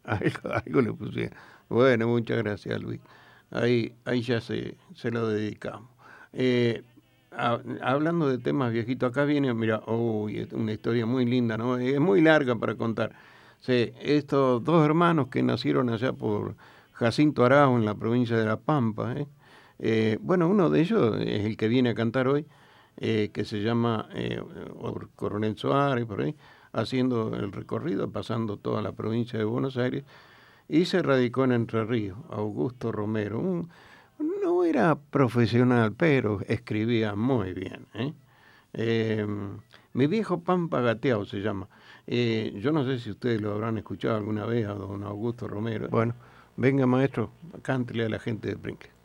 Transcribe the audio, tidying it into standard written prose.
Algo le pusieron. Bueno, muchas gracias, Luis. Ahí ya se lo dedicamos. Hablando de temas viejitos, acá viene, mira, es una historia muy linda, ¿no? Es muy larga para contar. Sí, estos dos hermanos que nacieron allá por Jacinto Arauz, en la provincia de La Pampa, ¿eh? Bueno, uno de ellos es el que viene a cantar hoy, que se llama Coronel Suárez, por ahí, haciendo el recorrido, pasando toda la provincia de Buenos Aires, y se radicó en Entre Ríos, Augusto Romero. No era profesional, pero escribía muy bien. Eh, Mi viejo Pampa Gateado se llama. Yo no sé si ustedes lo habrán escuchado alguna vez a don Augusto Romero. Bueno, venga maestro, cántele a la gente de Princle.